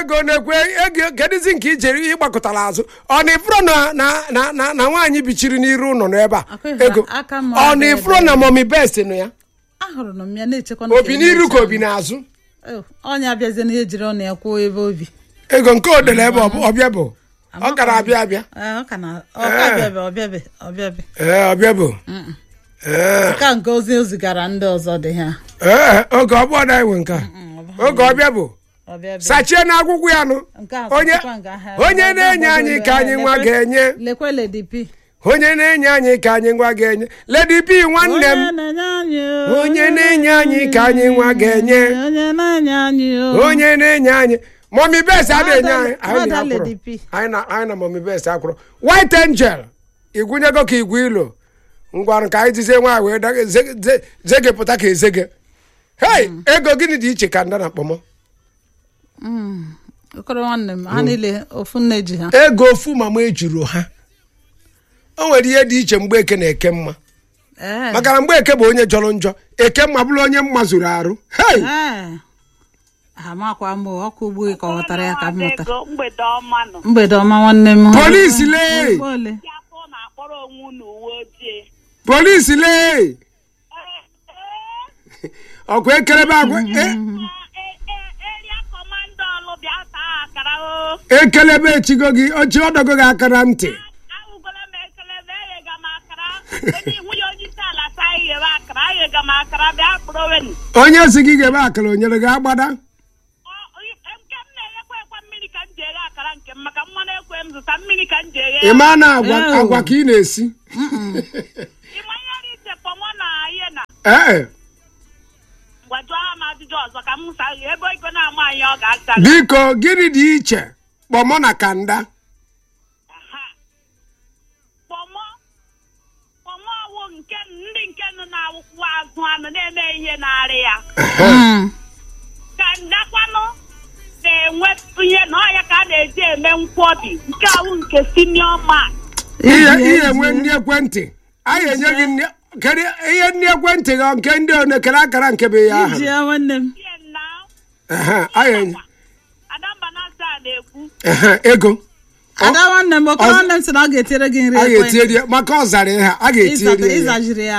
ego na-ekwe ego kedizi nke ijeri ịgbakọtara azụ ọ na ifuro na nwaanyị bichiri n'iru ụlọ n'ebe a ego ọ na ifuro na Mommy Best nụ ya ahụrụ m ya na-echekwa obi n'iru ka obi n'azụ onye abịazie na ejiri ọ na-ekwu ebe obi ego nke odele ebe ọbịa bụ ọ gara abịa ọbịa bụ ka nke ozi ozigara ndị ọzọ dị ha oge ọ bụ ọda iwe nke oge ọbịa bụ sachie na akwụkwọ ya nụ onye na-enye anyị ka anyị nwa ga-enye lekwe Lady P onye na-enye anyị ka anyị nwa ga-enye Lady P nwanne m onye na-enye anyị ka anyị nwa ga-enye onye na-enye anyị Mommy Best adịghị anyị na Mommy Best akwụrụ White Angel igwunyego ka igwe ilo ngwa ka anyị jizie nwaanyị wee zegepụta ka ezege hei ego gịnị dị iche ka nda na mkpọmọ okoro nwanne m ha niile ofu nne ji ha ego ofu mama ejuru ha o nwere ihe dị iche mgbe eke na eke mma maka na mgbe eke bụ onye jọrọ njọ eke mma bụrụ onye mma zuru arụ hei amakwa m ọkụ ugbo ka ọ ghọtara ya ka m mụta mgbede ọma nwanne m polisi lee polisi lee ọkụ ekelebe agwa ekelebe echigo gị ochi ọdọgo gị akara ntị onye si gị ga-ebe akara o nyere gị agbada ị ma na agwa ka ị na-esi biko gịnị dị iche kpọmọ na kanda na-enwe ihe na ọya ka a na-eji eme nkwobi nke ahụ nke senior man ihe enwe ndị ekwentị anyị enye gị ihe ndị ekwentị gị nke ndị onekere akara nke be ya aha ego ada nwanne m okoro nwanne m sị na ọ ga-etiere gị nri a ga-etiere maka ọ zara ha a ga-etiere ya